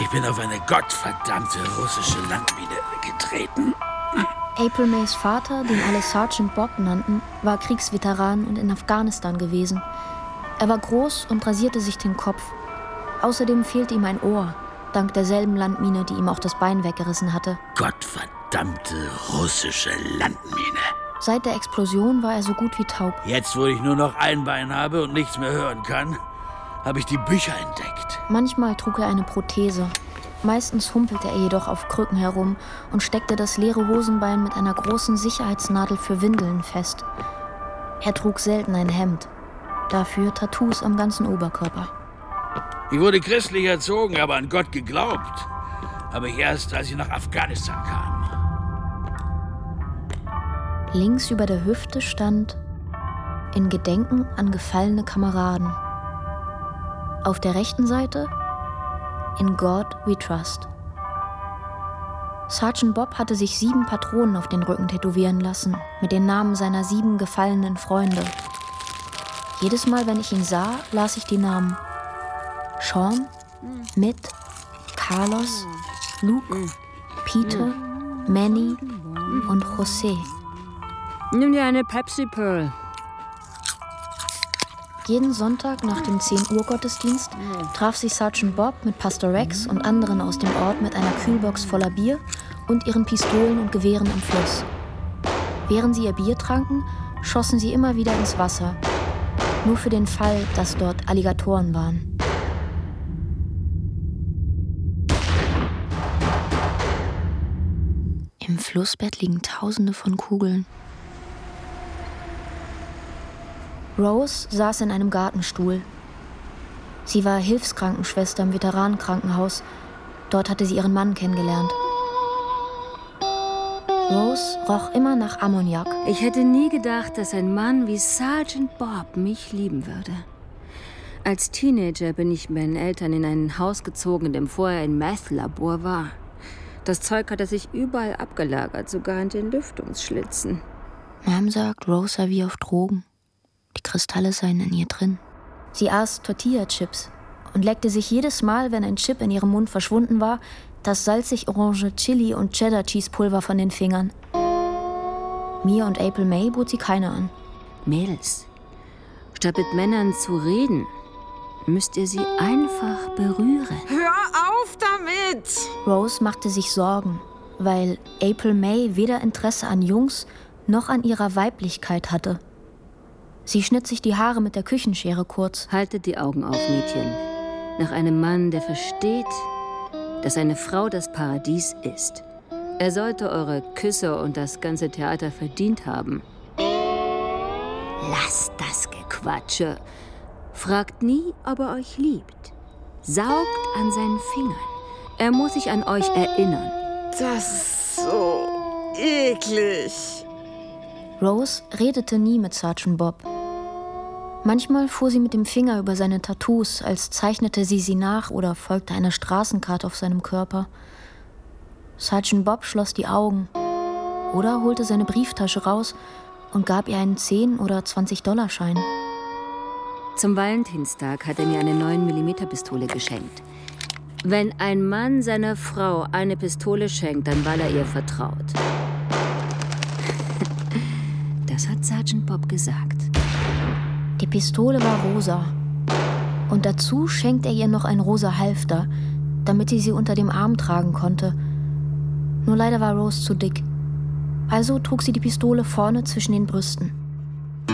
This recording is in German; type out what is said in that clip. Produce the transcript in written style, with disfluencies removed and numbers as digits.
Ich bin auf eine gottverdammte russische Landmine getreten. April Mays Vater, den alle Sergeant Bob nannten, war Kriegsveteran und in Afghanistan gewesen. Er war groß und rasierte sich den Kopf. Außerdem fehlte ihm ein Ohr, dank derselben Landmine, die ihm auch das Bein weggerissen hatte. Gottverdammte russische Landmine. Seit der Explosion war er so gut wie taub. Jetzt, wo ich nur noch ein Bein habe und nichts mehr hören kann, habe ich die Bücher entdeckt. Manchmal trug er eine Prothese. Meistens humpelte er jedoch auf Krücken herum und steckte das leere Hosenbein mit einer großen Sicherheitsnadel für Windeln fest. Er trug selten ein Hemd, dafür Tattoos am ganzen Oberkörper. Ich wurde christlich erzogen, aber an Gott geglaubt. Aber erst, als ich nach Afghanistan kam. Links über der Hüfte stand: In Gedenken an gefallene Kameraden. Auf der rechten Seite: In God we trust. Sergeant Bob hatte sich 7 Patronen auf den Rücken tätowieren lassen, mit den Namen seiner 7 gefallenen Freunde. Jedes Mal, wenn ich ihn sah, las ich die Namen: Sean, Mitt, Carlos, Luke, Peter, Manny und José. Nimm dir eine Pepsi Pearl. Jeden Sonntag nach dem 10 Uhr Gottesdienst traf sich Sergeant Bob mit Pastor Rex und anderen aus dem Ort mit einer Kühlbox voller Bier und ihren Pistolen und Gewehren im Fluss. Während sie ihr Bier tranken, schossen sie immer wieder ins Wasser. Nur für den Fall, dass dort Alligatoren waren. Im Flussbett liegen Tausende von Kugeln. Rose saß in einem Gartenstuhl. Sie war Hilfskrankenschwester im Veteranenkrankenhaus. Dort hatte sie ihren Mann kennengelernt. Rose roch immer nach Ammoniak. Ich hätte nie gedacht, dass ein Mann wie Sergeant Bob mich lieben würde. Als Teenager bin ich mit meinen Eltern in ein Haus gezogen, in dem vorher ein Meth-Labor war. Das Zeug hatte sich überall abgelagert, sogar in den Lüftungsschlitzen. Mom sagt, Rose sei wie auf Drogen. Die Kristalle seien in ihr drin. Sie aß Tortilla-Chips und leckte sich jedes Mal, wenn ein Chip in ihrem Mund verschwunden war, das salzig-orange Chili- und Cheddar-Cheese-Pulver von den Fingern. Mia und April May bot sie keine an. Mädels, statt mit Männern zu reden, müsst ihr sie einfach berühren. Hör auf damit! Rose machte sich Sorgen, weil April May weder Interesse an Jungs noch an ihrer Weiblichkeit hatte. Sie schnitt sich die Haare mit der Küchenschere kurz. Haltet die Augen auf, Mädchen. Nach einem Mann, der versteht, dass eine Frau das Paradies ist. Er sollte eure Küsse und das ganze Theater verdient haben. Lasst das Gequatsche. Fragt nie, ob er euch liebt. Saugt an seinen Fingern. Er muss sich an euch erinnern. Das ist so eklig. Rose redete nie mit Sergeant Bob. Manchmal fuhr sie mit dem Finger über seine Tattoos, als zeichnete sie nach oder folgte einer Straßenkarte auf seinem Körper. Sergeant Bob schloss die Augen oder holte seine Brieftasche raus und gab ihr einen 10- oder 20-Dollar-Schein. Zum Valentinstag hat er mir eine 9mm-Pistole geschenkt. Wenn ein Mann seiner Frau eine Pistole schenkt, dann weil er ihr vertraut. Das hat Sergeant Bob gesagt. Die Pistole war rosa. Und dazu schenkte er ihr noch ein rosa Halfter, damit sie unter dem Arm tragen konnte. Nur leider war Rose zu dick. Also trug sie die Pistole vorne zwischen den Brüsten.